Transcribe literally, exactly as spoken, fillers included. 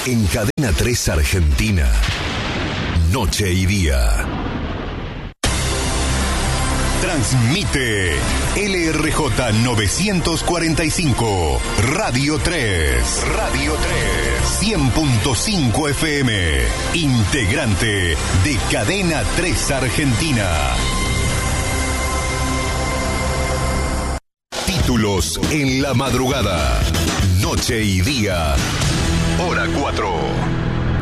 En Cadena tres Argentina, noche y día. Transmite L R J novecientos cuarenta y cinco, Radio tres. Radio tres. cien punto cinco F M. Integrante de Cadena tres Argentina. Títulos en la madrugada. Noche y día. Hora cuatro.